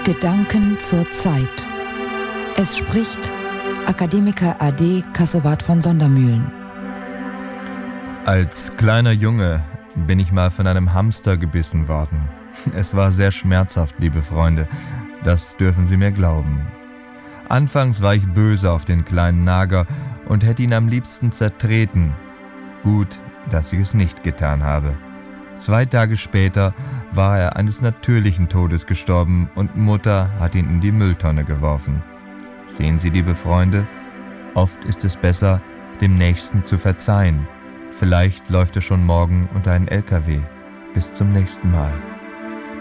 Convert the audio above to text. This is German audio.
Gedanken zur Zeit. Es spricht Akademiker AD Kassowat von Sondermühlen. Als kleiner Junge bin ich mal von einem Hamster gebissen worden. Es war sehr schmerzhaft, liebe Freunde, das dürfen Sie mir glauben. Anfangs war ich böse auf den kleinen Nager und hätte ihn am liebsten zertreten. Gut, dass ich es nicht getan habe. 2 Tage später war er eines natürlichen Todes gestorben und Mutter hat ihn in die Mülltonne geworfen. Sehen Sie, liebe Freunde, oft ist es besser, dem Nächsten zu verzeihen. Vielleicht läuft er schon morgen unter einen LKW. Bis zum nächsten Mal.